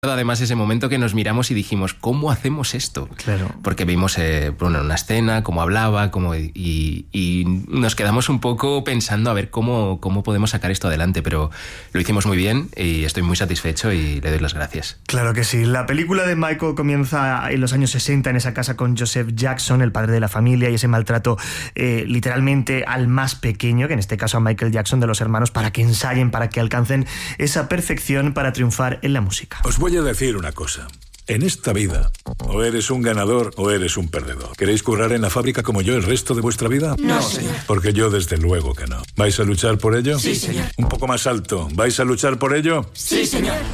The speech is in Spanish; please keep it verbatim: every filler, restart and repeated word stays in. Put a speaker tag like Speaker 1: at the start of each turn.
Speaker 1: Además, ese momento que nos miramos y dijimos, ¿cómo hacemos esto?
Speaker 2: Claro.
Speaker 1: Porque vimos eh, bueno, una escena, cómo hablaba, cómo, y, y nos quedamos un poco pensando a ver cómo, cómo podemos sacar esto adelante, pero lo hicimos muy bien y estoy muy satisfecho y le doy las gracias.
Speaker 2: Claro que sí. La película de Michael comienza en los años sesenta en esa casa con Joseph Jackson, el padre de la familia, y ese maltrato eh, literalmente al más pequeño, que en este caso a Michael Jackson, de los hermanos, para que ensayen, para que alcancen esa perfección para triunfar en la música.
Speaker 3: Os voy a decir una cosa. En esta vida, o eres un ganador o eres un perdedor. ¿Queréis currar en la fábrica como yo el resto de vuestra vida?
Speaker 4: No, señor.
Speaker 3: Porque yo desde luego que no. ¿Vais a luchar por ello?
Speaker 4: Sí, señor.
Speaker 3: Un poco más alto. ¿Vais a luchar por ello?
Speaker 4: Sí, señor.